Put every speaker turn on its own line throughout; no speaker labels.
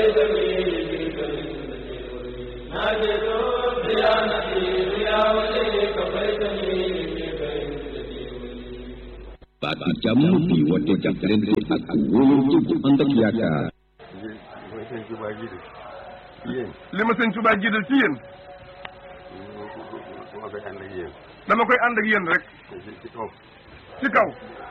baati jàmm bi woote jàppalante ak wóolu ci ànd ak yaakaar.
li ma sëñ Touba jiital ci yéen. dama koy ànd ak yéen rek. ci kaw.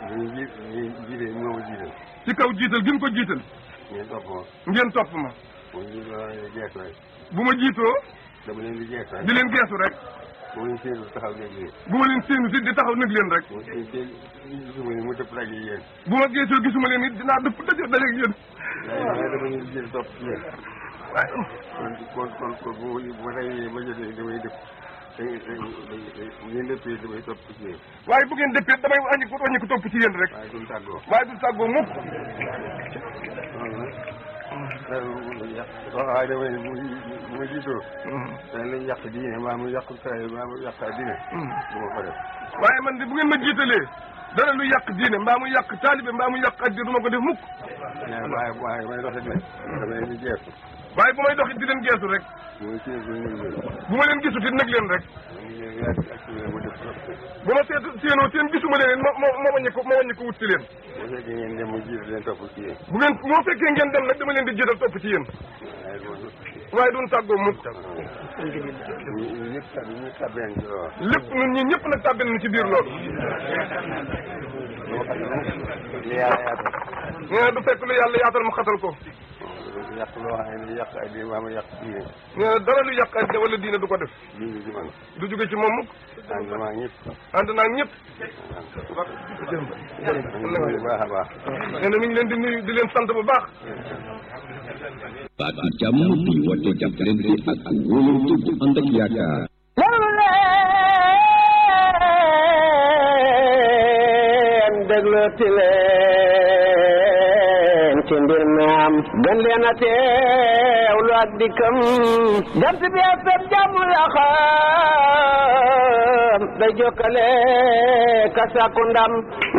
ci kaw jiital gi mu ko jiital. ngeen topp ma. bu ma jiitoo. di leen geesu rek.
bu ma leen séenu taxaw nag leen.
bu ma leen séenu si di taxaw nag leen rek.
mu dëpp daje yéen.
bu ma geesoo gisuma leen it dinaa dëpp daje yéen.
waaye dama leen jël topp ci yéen.
waaye.
kon bu ma tey ma jotee damay dëpp. bu ngeen dëppee damay topp ci yéen.
waaye bu ngeen dëppee damay wàññi ko topp ci yéen rek.
waaye duñ tàggoo.
waaye duñ tàggoo mukk.
waaye damay bu ma jiitoo. dañ lañ yàq diine maa mu yàq saa maa mu yàq diine. du ma ko def.
waaye man de bu ngeen ma jiitalee dara lu yàq diine mbaa mu yàq taalibe mbaa mu yàq addi du ma ko def mukk.
waaye may doxit ne dama leen di geesu.
waaye bu may doxit di leen geesu rek. bu ma leen gisut it nag leen rek. bu ma séenoo seen gisuma leen ma wàññi ko wut ci leen.
bu fekkee ngeen dem mu jiital leen topp ci yéen.
moo fekkee ngeen dem nag dama leen di jiital topp ci yéen. waaye duñ tàggoo mukk. lépp ñun ñi ñëpp nag tàbbeen nañ ci biir loolu. nee na du fekk lu yàlla yaatal mu xatal ko.
yàq loo xam ne yàq ay diine maa ma yàq diine.
nee na dara lu yàq ay wala diine du ko def.
diine ci man.
du jóge ci moom mukk.
ànd naa ñëpp.
ànd naa ñëpp.
bu baax a baax.
nee na mi ngi leen di nuyu di leen sant bu baax.
baati jàmm bi woote jàppalante ak wóolu ci ànd ak yaakaar.
dégluti leen ci mbir mi am gën leen a teewlu ak dikkam jant bi ak sab jàmm la xam day jokkale ka sàkku ndam